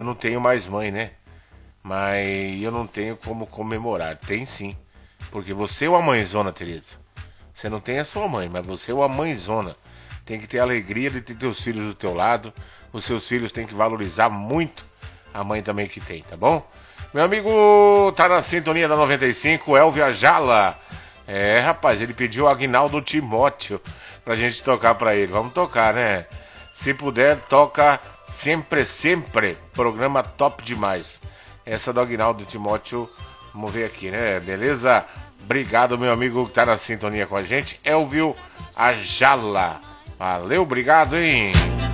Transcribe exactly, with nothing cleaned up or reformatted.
não tenho mais mãe, né? Mas eu não tenho como comemorar. Tem sim. Porque você é uma mãezona, Tereza. Você não tem a sua mãe, mas você é uma mãezona. Tem que ter a alegria de ter teus filhos do teu lado. Os seus filhos têm que valorizar muito a mãe também que tem, tá bom? Meu amigo tá na sintonia da noventa e cinco, Elvio Ajala. É, rapaz, ele pediu o Aguinaldo Timóteo pra gente tocar pra ele. Vamos tocar, né? Se puder, toca sempre, sempre. Programa top demais. Essa do Aguinaldo Timóteo, vamos ver aqui, né? Beleza? Obrigado, meu amigo que tá na sintonia com a gente, Elvio Ajala. Valeu, obrigado, hein?